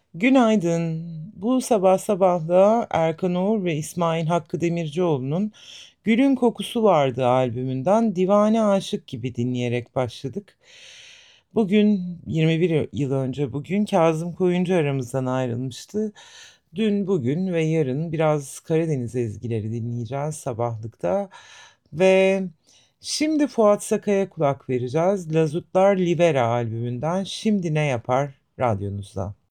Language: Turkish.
Günaydın. Bu sabah sabahla Erkan Oğur ve İsmail Hakkı Demircioğlu'nun Gülün Kokusu Vardı albümünden Divane Aşık gibi dinleyerek başladık. Bugün 21 yıl önce bugün Kazım Koyuncu aramızdan ayrılmıştı. Dün, bugün ve yarın biraz Karadeniz ezgileri dinleyeceğiz sabahlıkta. Ve şimdi Fuat Sakay'a kulak vereceğiz. Lazutlar Livera albümünden Şimdi Ne Yapar radyonuzda.